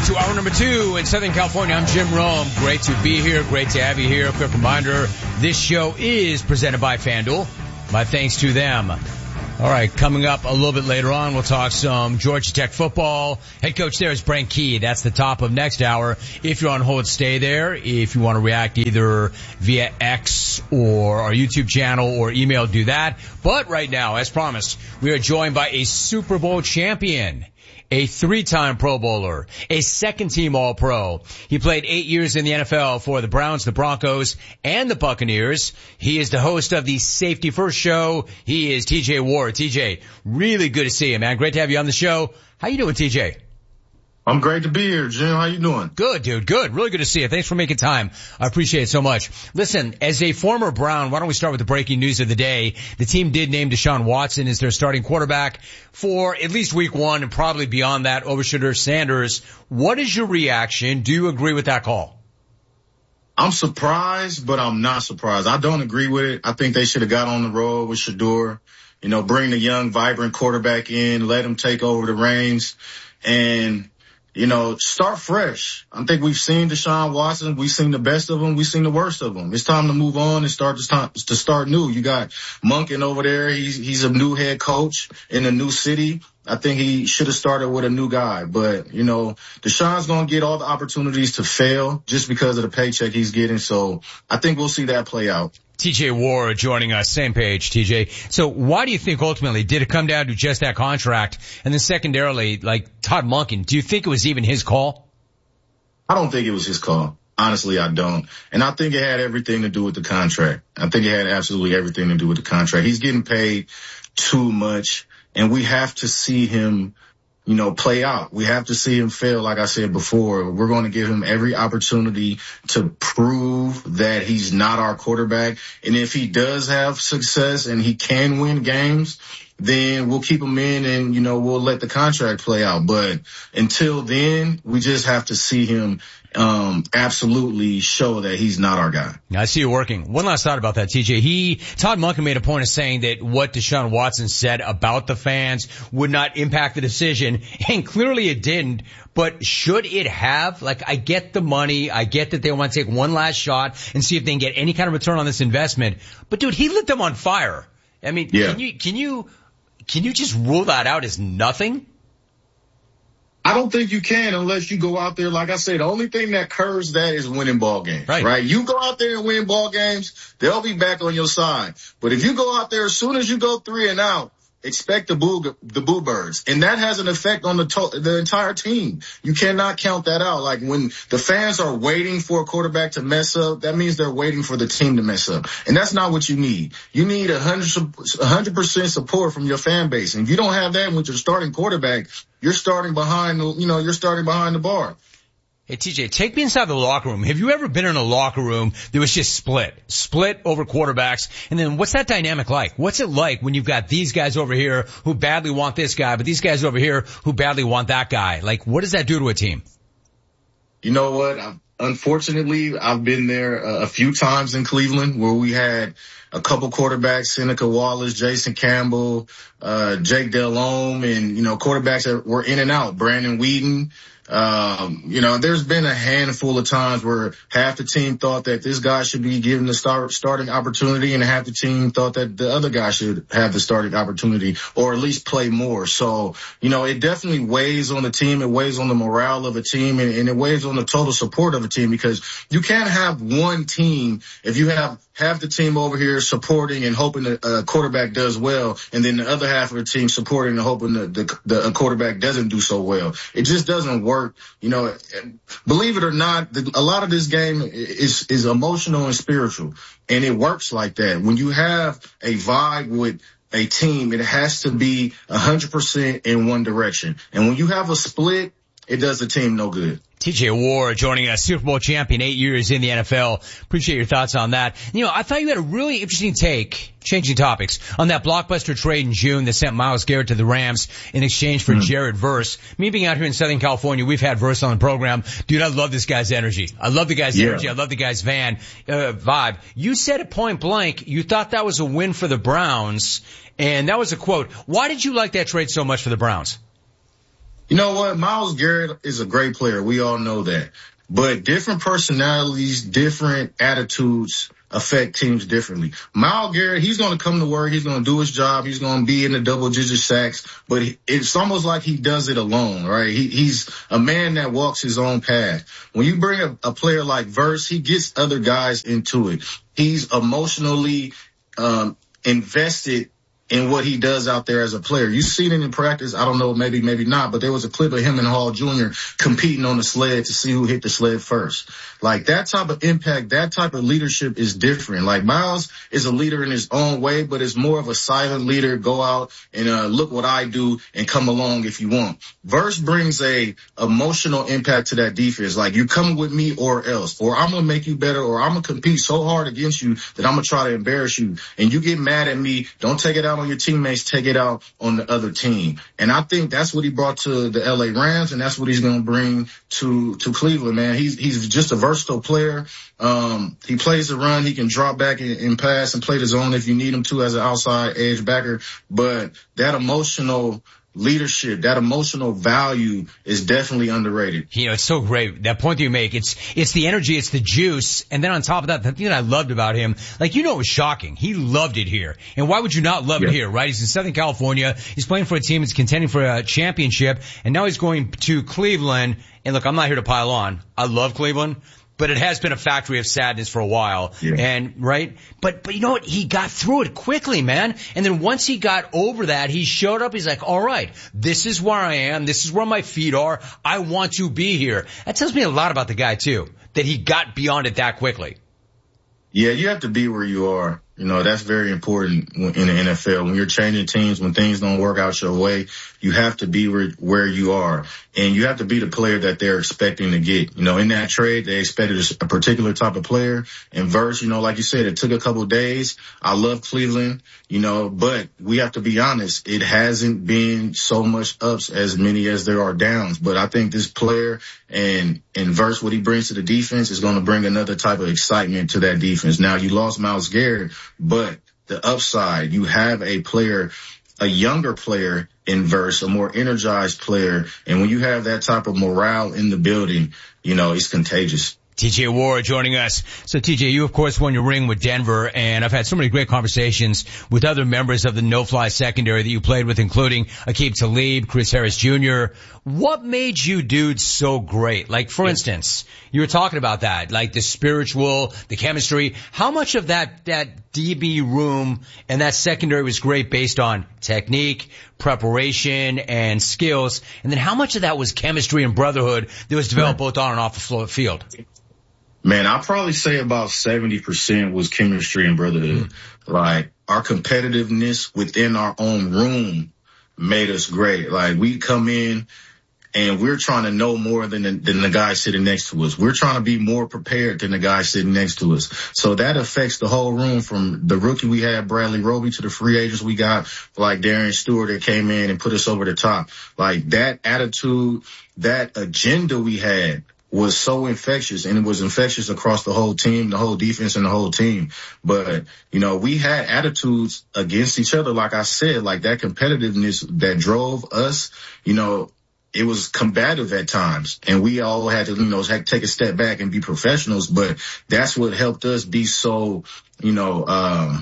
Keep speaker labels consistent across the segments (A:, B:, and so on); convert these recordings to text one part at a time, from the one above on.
A: to hour number 2 in Southern California. I'm Jim Rome. Great to be here. Great to have you here. Quick reminder, this show is presented by FanDuel. My thanks to them. All right, coming up a little bit later on, we'll talk some Georgia Tech football. Head coach there is Brent Key. That's the top of next hour. If you're on hold, stay there. If you want to react either via X or our YouTube channel or email, do that. But right now, as promised, we are joined by a Super Bowl champion, a 3-time Pro Bowler, a second-team All-Pro. He played 8 years in the NFL for the Browns, the Broncos, and the Buccaneers. He is the host of the Safety First Show. He is TJ Ward. TJ, really good to see you, man. Great to have you on the show. How you doing, TJ?
B: I'm great to be here, Jim. How you doing?
A: Good, dude. Good. Really good to see you. Thanks for making time. I appreciate it so much. Listen, as a former Brown, why don't we start with the breaking news of the day? The team did name Deshaun Watson as their starting quarterback for at least week 1 and probably beyond that over Shedeur Sanders. What is your reaction? Do you agree with that call?
B: I'm surprised, but I'm not surprised. I don't agree with it. I think they should have got on the road with Shedeur. You know, bring the young, vibrant quarterback in, let him take over the reins, and you know, start fresh. I think we've seen Deshaun Watson. We've seen the best of him. We've seen the worst of him. It's time to move on and start new. You got Monken over there. He's a new head coach in a new city. I think he should have started with a new guy. But, you know, Deshaun's going to get all the opportunities to fail just because of the paycheck he's getting. So I think we'll see that play out.
A: TJ Ward joining us, same page, TJ. So why do you think ultimately, did it come down to just that contract? And then secondarily, like Todd Monken, do you think it was even his call?
B: I don't think it was his call. Honestly, I don't. And I think it had everything to do with the contract. I think it had absolutely everything to do with the contract. He's getting paid too much, and we have to see him, you know, play out. We have to see him fail. Like I said before, we're going to give him every opportunity to prove that he's not our quarterback. And if he does have success and he can win games, then we'll keep him in and, you know, we'll let the contract play out. But until then, we just have to see him absolutely show that he's not our guy.
A: I see you working. One last thought about that, TJ. Todd Monken made a point of saying that what Deshaun Watson said about the fans would not impact the decision, and clearly it didn't. But should it have? Like, I get the money. I get that they want to take one last shot and see if they can get any kind of return on this investment. But dude, he lit them on fire. I mean, yeah. Can you just rule that out as nothing?
B: I don't think you can unless you go out there. Like I said, the only thing that curs that is winning ball games, right? You go out there and win ball games, they'll be back on your side. But if you go out there, as soon as you go 3 and out, expect the boo birds. And that has an effect on the entire team. You cannot count that out. Like when the fans are waiting for a quarterback to mess up, that means they're waiting for the team to mess up. And that's not what you need. You need 100% support from your fan base. And if you don't have that with your starting quarterback, you're starting behind the bar.
A: Hey, TJ, take me inside the locker room. Have you ever been in a locker room that was just split over quarterbacks? And then what's that dynamic like? What's it like when you've got these guys over here who badly want this guy, but these guys over here who badly want that guy? Like, what does that do to a team?
B: You know what? Unfortunately, I've been there a few times in Cleveland where we had a couple quarterbacks, Seneca Wallace, Jason Campbell, Jake Delhomme, and, you know, quarterbacks that were in and out, Brandon Whedon. You know, there's been a handful of times where half the team thought that this guy should be given the starting opportunity and half the team thought that the other guy should have the starting opportunity or at least play more. So, you know, it definitely weighs on the team. It weighs on the morale of a team and it weighs on the total support of a team because you can't have one team if you have half the team over here supporting and hoping the quarterback does well, and then the other half of the team supporting and hoping the quarterback doesn't do so well. It just doesn't work. You know, believe it or not, a lot of this game is emotional and spiritual, and it works like that. When you have a vibe with a team, it has to be 100% in one direction. And when you have a split, it does the team no good.
A: TJ Ward joining us, Super Bowl champion, 8 years in the NFL. Appreciate your thoughts on that. You know, I thought you had a really interesting take, changing topics, on that blockbuster trade in June that sent Myles Garrett to the Rams in exchange for Jared Verse. Me being out here in Southern California, we've had Verse on the program. Dude, I love this guy's energy. I love the guy's energy. I love the guy's vibe. You said it point blank, you thought that was a win for the Browns, and that was a quote. Why did you like that trade so much for the Browns?
B: You know what? Myles Garrett is a great player. We all know that. But different personalities, different attitudes affect teams differently. Myles Garrett, he's going to come to work. He's going to do his job. He's going to be in the double-digit sacks. But it's almost like he does it alone, right? He's a man that walks his own path. When you bring a player like Verse, he gets other guys into it. He's emotionally invested in what he does out there as a player. You've seen it in practice. I don't know, maybe not, but there was a clip of him and Hall Jr. competing on the sled to see who hit the sled first. Like that type of impact, that type of leadership is different. Like Myles is a leader in his own way, but it's more of a silent leader. Go out and look what I do and come along if you want. Verse brings a emotional impact to that defense. Like you come with me or else, or I'm going to make you better, or I'm going to compete so hard against you that I'm going to try to embarrass you. And you get mad at me. Don't take it out on your teammates, take it out on the other team. And I think that's what he brought to the LA Rams, and that's what he's going to bring to Cleveland, man. He's just a versatile player. He plays the run. He can drop back and pass and play the zone if you need him to as an outside edge backer. But that emotional leadership, that emotional value is definitely underrated.
A: You know, it's so great. That point that you make, it's the energy, it's the juice. And then on top of that, the thing that I loved about him, like, it was shocking. He loved it here. And why would you not love it here, right? He's in Southern California. He's playing for a team that's contending for a championship. And now he's going to Cleveland. And look, I'm not here to pile on. I love Cleveland. But it has been a factory of sadness for a while. Yeah. And, right? But you know what? He got through it quickly, man. And then once he got over that, he showed up. He's like, all right, this is where I am. This is where my feet are. I want to be here. That tells me a lot about the guy, too, that he got beyond it that quickly.
B: Yeah, you have to be where you are. You know, that's very important in the NFL. When you're changing teams, when things don't work out your way, you have to be where you are. And you have to be the player that they're expecting to get. You know, in that trade, they expected a particular type of player. And Verse, you know, like you said, it took a couple of days. I love Cleveland, you know, but we have to be honest. It hasn't been so much ups as many as there are downs. But I think this player and Verse, what he brings to the defense is going to bring another type of excitement to that defense. Now, you lost Myles Garrett, but the upside, you have a player, a younger player in Verse, a more energized player. And when you have that type of morale in the building, you know, it's contagious.
A: TJ Ward joining us. So TJ, you of course won your ring with Denver, and I've had so many great conversations with other members of the no-fly secondary that you played with, including Aqib Talib, Chris Harris Jr. What made you dudes so great? Like, for instance, you were talking about that, like the spiritual, the chemistry. How much of that DB room and that secondary was great based on technique, preparation, and skills? And then how much of that was chemistry and brotherhood that was developed both on and off the field?
B: Man, I'll probably say about 70% was chemistry and brotherhood. Like, our competitiveness within our own room made us great. Like, we come in and we're trying to know more than the guy sitting next to us. We're trying to be more prepared than the guy sitting next to us. So that affects the whole room, from the rookie we had, Bradley Roby, to the free agents we got, like Darian Stewart, that came in and put us over the top. Like, that attitude, that agenda we had was so infectious, and it was infectious across the whole team, the whole defense and the whole team. But, you know, we had attitudes against each other. Like I said, like that competitiveness that drove us, you know, it was combative at times, and we all had to, you know, take a step back and be professionals. But that's what helped us be so, you know,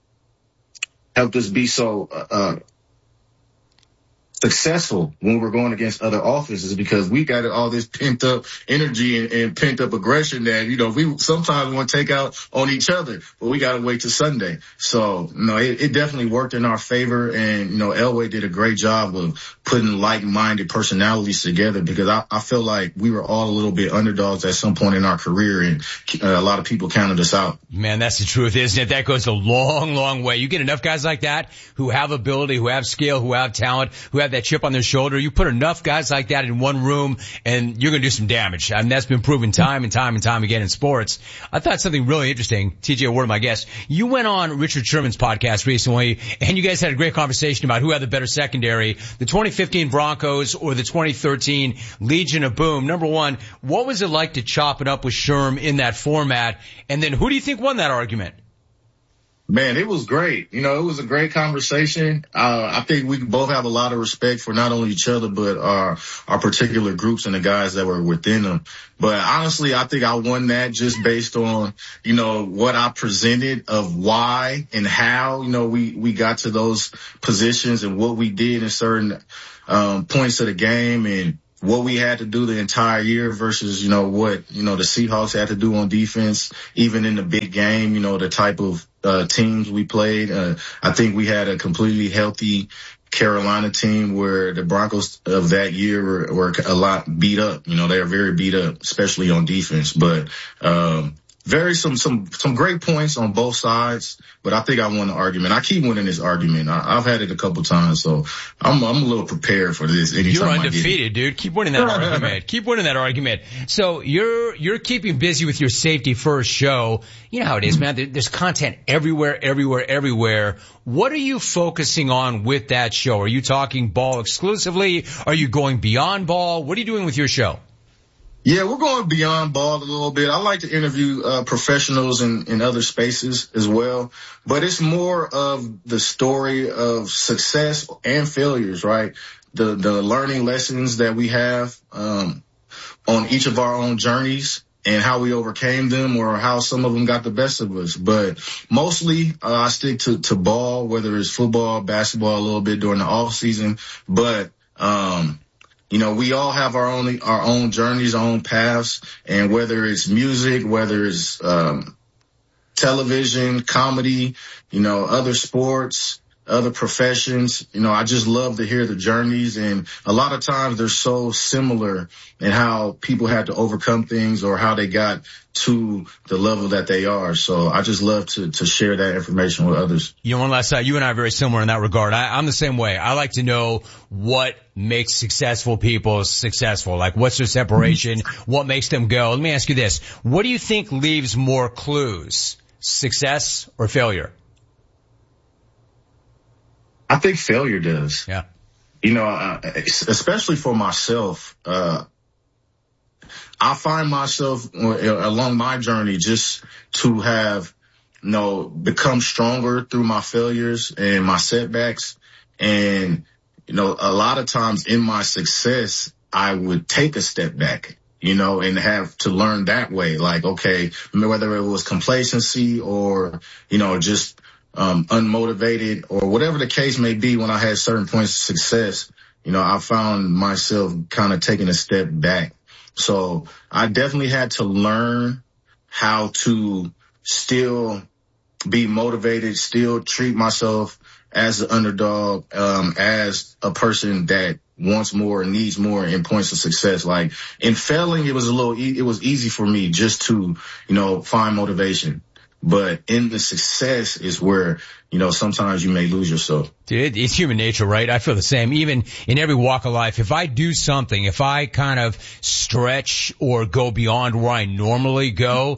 B: successful when we're going against other offenses, because we got all this pent up energy and pent up aggression that, you know, we sometimes want to take out on each other, but we got to wait till Sunday. So, you know, it definitely worked in our favor. And, you know, Elway did a great job of putting like-minded personalities together, because I feel like we were all a little bit underdogs at some point in our career, and a lot of people counted us out.
A: Man, that's the truth, isn't it? That goes a long, long way. You get enough guys like that who have ability, who have skill, who have talent, who have that chip on their shoulder. You put enough guys like that in one room and you're going to do some damage. I mean, that's been proven time and time and time again in sports. I thought something really interesting. TJ Ward, my guest, you went on Richard Sherman's podcast recently, and you guys had a great conversation about who had the better secondary, the 2015 Broncos or the 2013 Legion of Boom. Number one, what was it like to chop it up with Sherm in that format? And then who do you think won that argument?
B: Man, it was great. You know, it was a great conversation. I think we both have a lot of respect for not only each other, but our particular groups and the guys that were within them. But honestly, I think I won that just based on, you know, what I presented of why and how, you know, we got to those positions and what we did in certain, points of the game and what we had to do the entire year versus, you know, what, you know, the Seahawks had to do on defense, even in the big game, you know, the type of teams we played. I think we had a completely healthy Carolina team where the Broncos of that year were a lot beat up. You know, they are very beat up, especially on defense. But some great points on both sides, but I think I won the argument. I keep winning this argument. I've had it a couple times, so I'm a little prepared for this.
A: You're undefeated, dude. Keep winning that argument. Keep winning that argument. So you're keeping busy with your Safety First show. You know how it is, man. There's content everywhere. What are you focusing on with that show? Are you talking ball exclusively? Are you going beyond ball? What are you doing with your show?
B: Yeah, we're going beyond ball a little bit. I like to interview professionals in other spaces as well, but it's more of the story of success and failures, right? The learning lessons that we have on each of our own journeys and how we overcame them or how some of them got the best of us. But mostly I stick to ball, whether it's football, basketball, a little bit during the off season, but you know, we all have our own journeys, our own paths, and whether it's music, whether it's television, comedy, you know, other sports, other professions, you know, I just love to hear the journeys, and a lot of times they're so similar in how people had to overcome things or how they got to the level that they are. So I just love to share that information with others.
A: You know, one last side, you and I are very similar in that regard. I'm the same way. I like to know what makes successful people successful. Like, what's their separation? What makes them go? Let me ask you this. What do you think leaves more clues? Success or failure?
B: I think failure does.
A: Yeah.
B: You know, especially for myself, I find myself along my journey just to have, you know, become stronger through my failures and my setbacks. And, you know, a lot of times in my success, I would take a step back, you know, and have to learn that way. Like, okay, whether it was complacency or, you know, just unmotivated or whatever the case may be, when I had certain points of success, you know, I found myself kind of taking a step back. So I definitely had to learn how to still be motivated, still treat myself as an underdog, as a person that wants more and needs more in points of success. Like in failing, it was easy for me just to, you know, find motivation. But in the success is where, you know, sometimes you may lose yourself.
A: Dude, it's human nature, right? I feel the same. Even in every walk of life, if I do something, if I kind of stretch or go beyond where I normally go,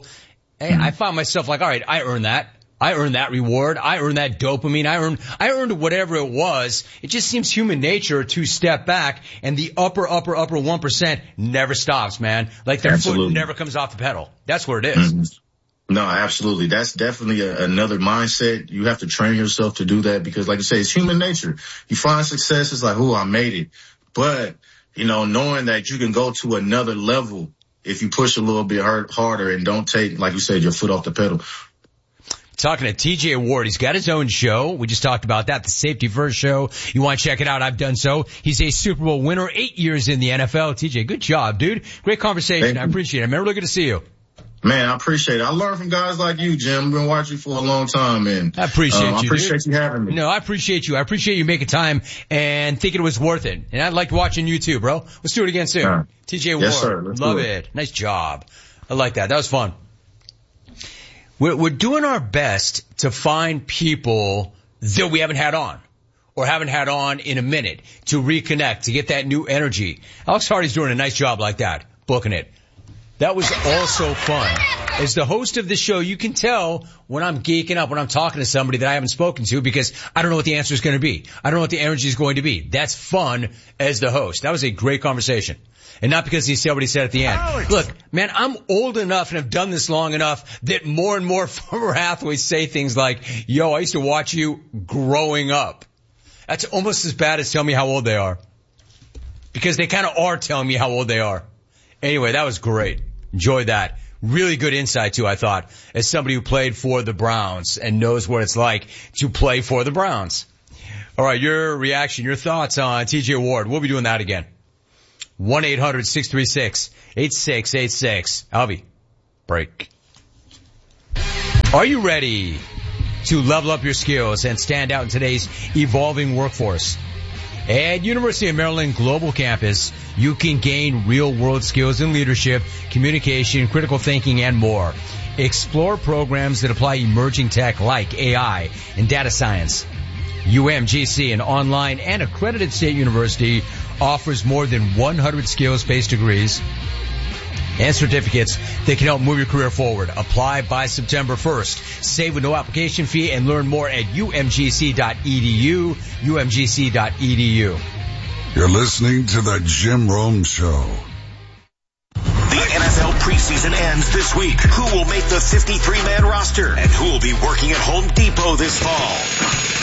A: I find myself like, all right, I earned that. I earned that reward. I earned that dopamine. I earned whatever it was. It just seems human nature to step back, and the upper 1% never stops, man. Like their foot never comes off the pedal. That's where it is.
B: Mm-hmm. No, absolutely. That's definitely another mindset. You have to train yourself to do that because, like you say, it's human nature. You find success, it's like, oh, I made it. But, you know, knowing that you can go to another level if you push a little bit harder and don't take, like you said, your foot off the pedal.
A: Talking to TJ Ward. He's got his own show. We just talked about that, the Safety First show. You want to check it out? I've done so. He's a Super Bowl winner, 8 years in the NFL. TJ, good job, dude. Great conversation. I appreciate it, man. Really good to see you.
B: Man, I appreciate it. I learned from guys like you, Jim. I've been watching you for a long time, and
A: I appreciate you.
B: I appreciate you having me.
A: No, I appreciate you. I appreciate you making time and thinking it was worth it. And I liked watching you too, bro. Let's do it again soon.
B: Right.
A: TJ Ward.
B: Yes, sir.
A: Love it. Nice job. I like that. That was fun. We're doing our best to find people that we haven't had on or haven't had on in a minute to reconnect, to get that new energy. Alex Hardy's doing a nice job like that, booking it. That was also fun. As the host of the show, you can tell when I'm geeking up, when I'm talking to somebody that I haven't spoken to, because I don't know what the answer is going to be. I don't know what the energy is going to be. That's fun as the host. That was a great conversation. And not because he said what he said at the end.
C: Alex.
A: Look, man, I'm old enough and have done this long enough that more and more former athletes say things like, yo, I used to watch you growing up. That's almost as bad as tell me how old they are. Because they kind of are telling me how old they are. Anyway, that was great. Enjoyed that. Really good insight too, I thought, as somebody who played for the Browns and knows what it's like to play for the Browns. All right, your reaction, your thoughts on TJ Ward. We'll be doing that again. 1-800-636-8686. Albie, break. Are you ready to level up your skills and stand out in today's evolving workforce? At University of Maryland Global Campus, you can gain real-world skills in leadership, communication, critical thinking, and more. Explore programs that apply emerging tech like AI and data science. UMGC, an online and accredited state university, offers more than 100 skills-based degrees and certificates that can help move your career forward. Apply by September 1st. Save with no application fee and learn more at umgc.edu, umgc.edu.
D: You're listening to the Jim Rome Show.
C: The NFL preseason ends this week. Who will make the 53-man roster? And who will be working at Home Depot this fall?